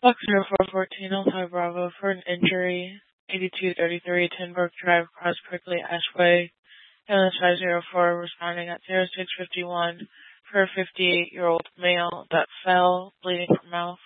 Fox 0414, Altai Bravo for an injury. 8233 Tinbrook Drive, Cross Prickly, Ashway. Ambulance 504 responding at 0651 for a 58-year-old male that fell, bleeding from mouth.